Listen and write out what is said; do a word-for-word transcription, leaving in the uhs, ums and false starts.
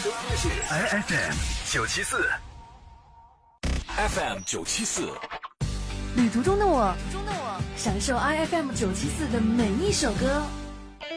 收听的是 I F M 九七四 ，F M 九七四。 旅途中的我，中的我，享受 I F M 九七四的每一首歌。